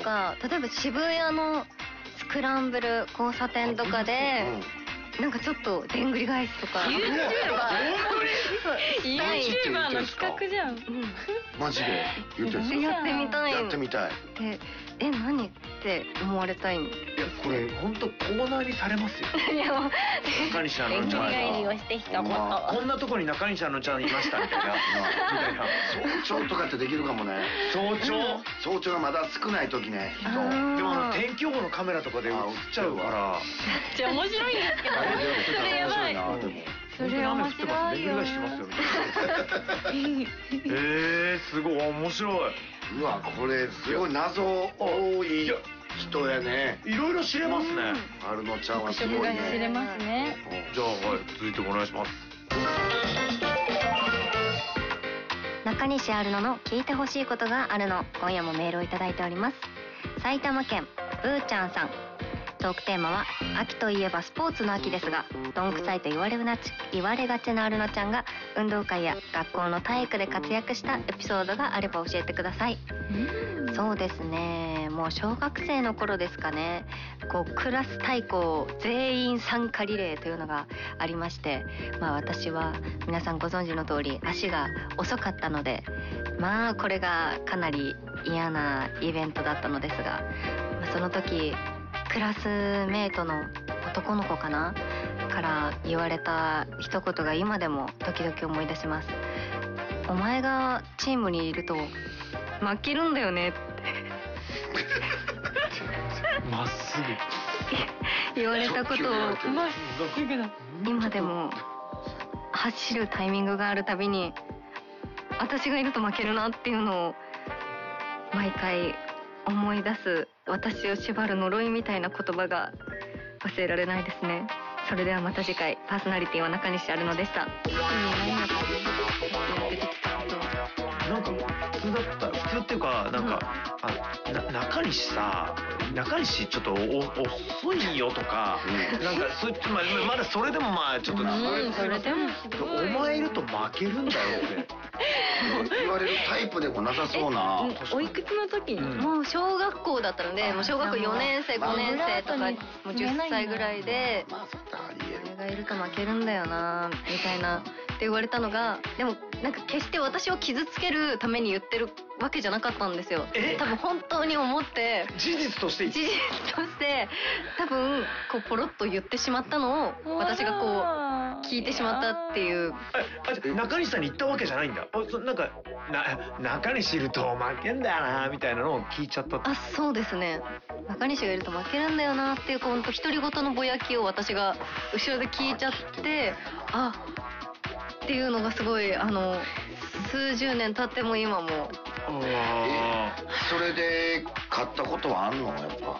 か例えば渋谷のスクランブル交差点とかでなんかちょっとでんぐり返すとか。 YouTuber の企画じゃん。 マジで言ってるんですか？ やってみたい。 やってみたい。 で何って思われたいの？いやこれ本当コーナーにされますよ。 いや中西あのちゃんでんぐり返りをして一言。 こんなとこに中西あのちゃんいましたみたいな。 早朝とかってできるかもね。早朝がまだ少ない時ね。 でも天気予報のカメラとかで映っちゃうから。 じゃあ面白いんですけど。それやばい。それ面白いよ。 すごい面白い。 うわこれすごい謎多い人やね。 いろいろ知れますね。 アルノちゃんはすごいね。 知れますね。 じゃあ続いてお願いします。 中西アルノの聞いてほしいことがあるの。今夜もメールをいただいております。埼玉県ブーちゃんさん。トークテーマは秋といえばスポーツの秋ですが、どんくさいと言われがちなアルノちゃんが運動会や学校の体育で活躍したエピソードがあれば教えてください。そうですね、もう小学生の頃ですかね。クラス対抗全員参加リレーというのがありまして、私は皆さんご存知の通り足が遅かったので、これがかなり嫌なイベントだったのですが、その時クラスメートの男の子かなから言われた一言が今でも時々思い出します。お前がチームにいると負けるんだよねってまっすぐ言われたことを今でも走るタイミングがあるたびに私がいると負けるなっていうのを毎回思い出す、私を縛る呪いみたいな言葉が忘れられないですね。それではまた次回。パーソナリティは中西アルノでした。 なんか普通だった普通っていうかなんか、中西ちょっと遅いよとか、なんかそういってまだそれでもちょっとそれでもお前いると負けるんだよって言われるタイプでもなさそうな。 おいくつの時に？ もう小学校だったので、もう小学校4年生5年生とかもう10歳ぐらいで、俺がいると負けるんだよなみたいなって言われたのが、でもなんか決して私を傷つけるために言ってるわけじゃなかったんですよ。多分本当に思って事実として多分ポロッと言ってしまったのを私が聞いてしまったっていう。 中西さんに言ったわけじゃないんだ。なんか中西いると負けんだよなみたいなのを聞いちゃった。 そうですね。中西がいると負けるんだよなっていう独り言のぼやきを私が後ろで聞いちゃって、っていうのがすごい数十年経っても今も。 それで勝ったことはあんの？やっぱ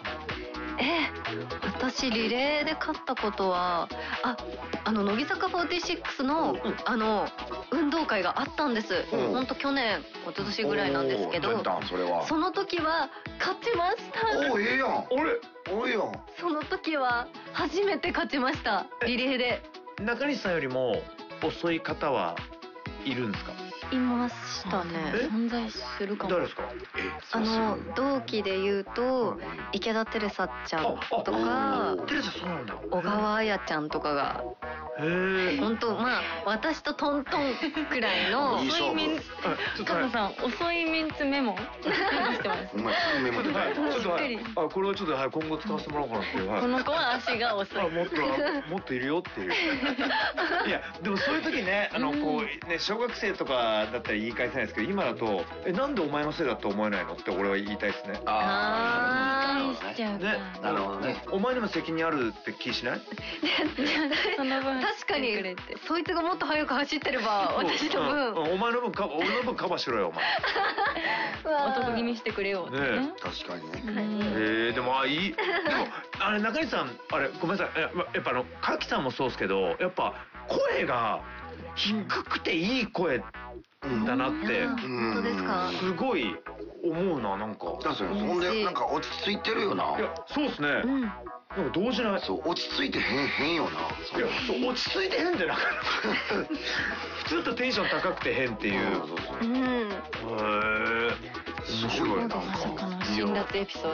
私リレーで勝ったことは乃木坂46の運動会があったんです。ほんと去年一昨年ぐらいなんですけど、その時は勝ちました。 ええやん。俺やん。 その時は初めて勝ちました、リレーで。 中西さんよりも遅い方はいるんですか？ いましたね。 存在するかも。 誰ですか？ 同期で言うと池田テレサちゃんとか小川彩ちゃんとかが本当私とトントンくらいの遅いメンツ。カズさん遅いメンツメモしてます。 お前すぐメモで書いて。 これはちょっと今後使わせてもらおうかなっていう。 この子は足が遅い。 もっといるよっていう。いやでもそういう時ね小学生とかだったら言い返せないですけど、今だとなんでお前のせいだと思えないのって俺は言いたいですね。 言い返しちゃう。 なるほどね。 お前にも責任あるって気しない？ その分確かにそいつがもっと速く走ってれば私の分お前の分俺の分カバーしろよお前。 男気にしてくれよ。 確かにね。 でもいい。でも中西さんごめんなさい。やっぱカキさんもそうですけど、やっぱ声が低くていい声だなって本当ですか？ すごい思うな。なんかそんでなんか落ち着いてるよな。 いやそうですね。なんか動じない。 落ち着いて変よな。 いや落ち着いて変じゃなかった。普通とテンション高くて変っていう。 面白いな。 まさかの辛辣エピソード。